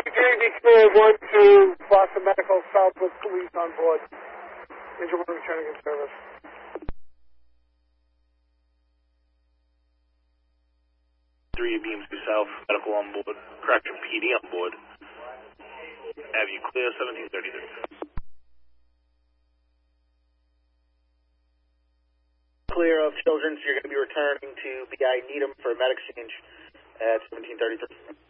be clear, 1-2, Boston Medical, Southwest Police on board. Angel 1 returning in service. Three beams to South Medical on board. Correction, PD on board. Have you clear 1733? Clear of children, so you're going to be returning to BI Needham for a med exchange at 1733.